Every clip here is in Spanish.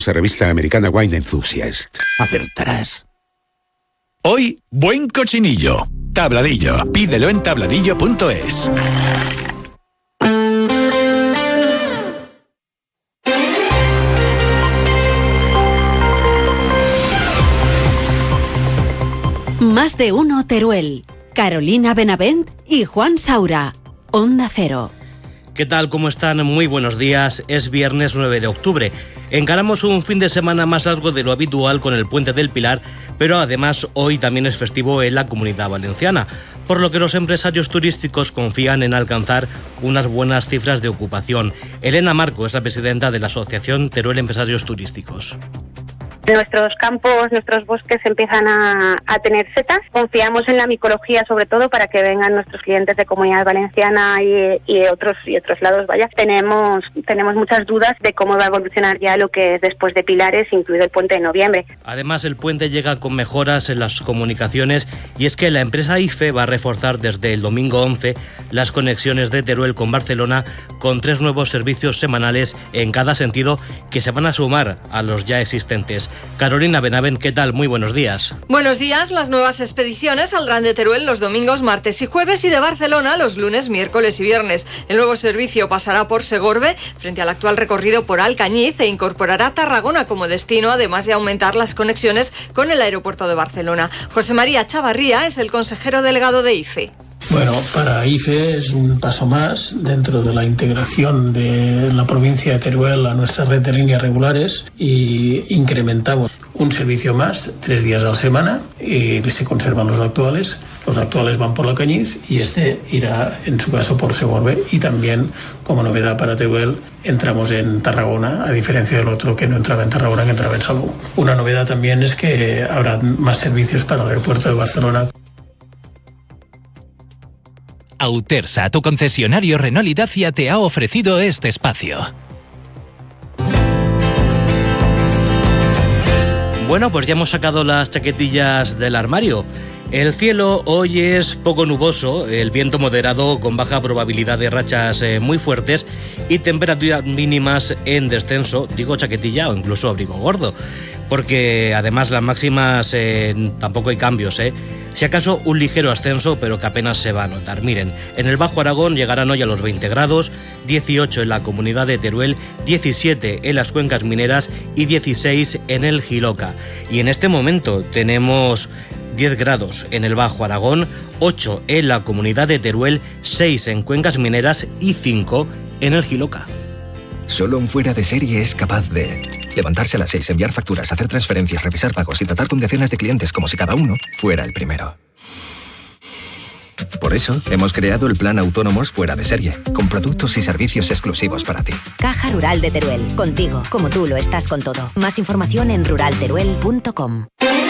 Revista americana Wine Enthusiast. Acertarás. Hoy, buen cochinillo. Tabladillo. Pídelo en tabladillo.es. Más de uno Teruel. Carolina Benavent y Juan Saura. Onda Cero. ¿Qué tal? ¿Cómo están? Muy buenos días. Es viernes 9 de octubre. Encaramos un fin de semana más largo de lo habitual con el Puente del Pilar, pero además hoy también es festivo en la Comunidad Valenciana, por lo que los empresarios turísticos confían en alcanzar unas buenas cifras de ocupación. Elena Marco es la presidenta de la Asociación Teruel Empresarios Turísticos. Nuestros campos, nuestros bosques empiezan a tener setas. Confiamos en la micología, sobre todo, para que vengan nuestros clientes de Comunidad Valenciana y otros lados. Tenemos muchas dudas de cómo va a evolucionar ya lo que es después de Pilares, incluido el puente de noviembre. Además, el puente llega con mejoras en las comunicaciones, y es que la empresa IFE va a reforzar desde el domingo 11 las conexiones de Teruel con Barcelona, con 3 nuevos servicios semanales en cada sentido que se van a sumar a los ya existentes. Carolina Benavent, ¿qué tal? Muy buenos días. Buenos días. Las nuevas expediciones saldrán de Teruel los domingos, martes y jueves y de Barcelona los lunes, miércoles y viernes. El nuevo servicio pasará por Segorbe, frente al actual recorrido por Alcañiz, e incorporará Tarragona como destino, además de aumentar las conexiones con el aeropuerto de Barcelona. José María Chavarría es el consejero delegado de IFE. Bueno, para IFE es un paso más dentro de la integración de la provincia de Teruel a nuestra red de líneas regulares, y incrementamos un servicio más 3 días a la semana y se conservan los actuales. Los actuales van por la Cañiz y este irá, en su caso, por Segorbe, y también, como novedad para Teruel, entramos en Tarragona, a diferencia del otro que no entraba en Tarragona, que entraba en Salou. Una novedad también es que habrá más servicios para el aeropuerto de Barcelona. Autersa, tu concesionario Renault y Dacia, te ha ofrecido este espacio. Bueno, pues ya hemos sacado las chaquetillas del armario. El cielo hoy es poco nuboso, el viento moderado con baja probabilidad de rachas muy fuertes y temperaturas mínimas en descenso, digo chaquetilla o incluso abrigo gordo, porque además las máximas tampoco hay cambios, Si acaso un ligero ascenso, pero que apenas se va a notar. Miren, en el Bajo Aragón llegarán hoy a los 20 grados, 18 en la comunidad de Teruel, 17 en las cuencas mineras y 16 en el Jiloca. Y en este momento tenemos 10 grados en el Bajo Aragón, 8 en la comunidad de Teruel, 6 en cuencas mineras y 5 en el Jiloca. Solo un fuera de serie es capaz de levantarse a las 6, enviar facturas, hacer transferencias, revisar pagos y tratar con decenas de clientes como si cada uno fuera el primero. Por eso, hemos creado el Plan Autónomos Fuera de Serie, con productos y servicios exclusivos para ti. Caja Rural de Teruel, contigo, como tú lo estás con todo. Más información en ruralteruel.com.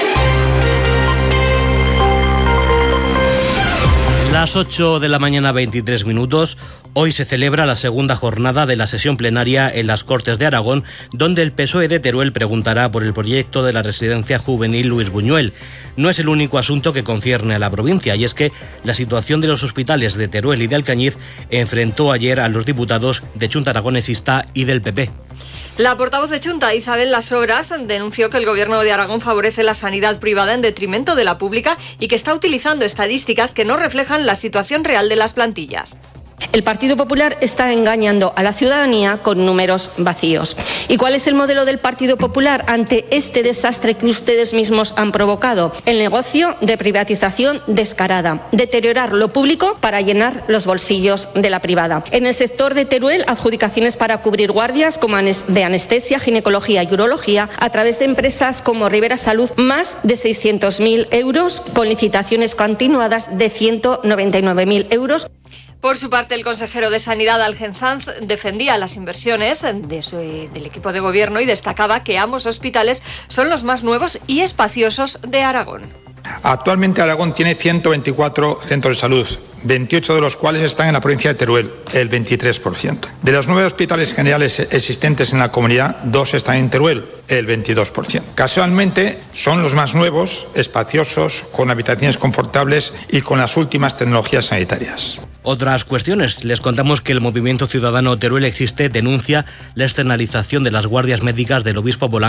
Las 8 de la mañana, 23 minutos. Hoy se celebra la segunda jornada de la sesión plenaria en las Cortes de Aragón, donde el PSOE de Teruel preguntará por el proyecto de la residencia juvenil Luis Buñuel. No es el único asunto que concierne a la provincia, y es que la situación de los hospitales de Teruel y de Alcañiz enfrentó ayer a los diputados de Chunta Aragonesista y del PP. La portavoz de Chunta, Isabel Lasobras, denunció que el Gobierno de Aragón favorece la sanidad privada en detrimento de la pública y que está utilizando estadísticas que no reflejan la situación real de las plantillas. El Partido Popular está engañando a la ciudadanía con números vacíos. ¿Y cuál es el modelo del Partido Popular ante este desastre que ustedes mismos han provocado? El negocio de privatización descarada, deteriorar lo público para llenar los bolsillos de la privada. En el sector de Teruel, adjudicaciones para cubrir guardias como de anestesia, ginecología y urología a través de empresas como Rivera Salud, más de 600.000 euros, con licitaciones continuadas de 199.000 euros. Por su parte, el consejero de Sanidad, Algen Sanz, defendía las inversiones del equipo de gobierno y destacaba que ambos hospitales son los más nuevos y espaciosos de Aragón. Actualmente Aragón tiene 124 centros de salud, 28 de los cuales están en la provincia de Teruel, el 23%. De los 9 hospitales generales existentes en la comunidad, 2 están en Teruel, el 22%. Casualmente son los más nuevos, espaciosos, con habitaciones confortables y con las últimas tecnologías sanitarias. Otras cuestiones. Les contamos que el Movimiento Ciudadano Teruel Existe denuncia la externalización de las guardias médicas del obispo Bolaños